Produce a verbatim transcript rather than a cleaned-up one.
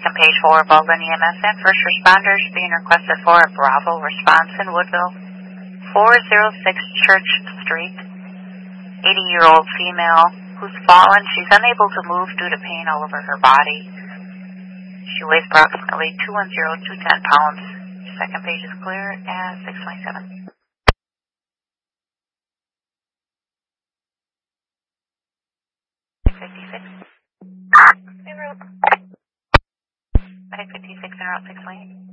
Second page for Baldwin E M S and first responders being requested for a Bravo response in Woodville, four oh six Church Street. eighty-year-old female who's fallen. She's unable to move due to pain all over her body. She weighs approximately two ten, two ten pounds. Second page is clear at six twenty-seven. five fifty-six. five fifty-six and Route six twenty-eight.